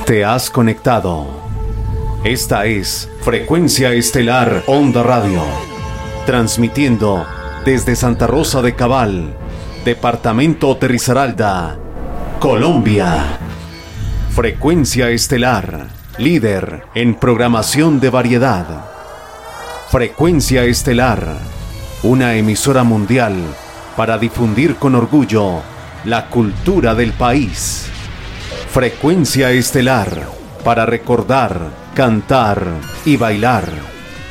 Te has conectado. Esta es Frecuencia Estelar Onda Radio, transmitiendo desde Santa Rosa de Cabal, Departamento Risaralda, Colombia. Frecuencia Estelar, líder en programación de variedad. Frecuencia Estelar, una emisora mundial para difundir con orgullo la cultura del país. Frecuencia Estelar, para recordar, cantar y bailar.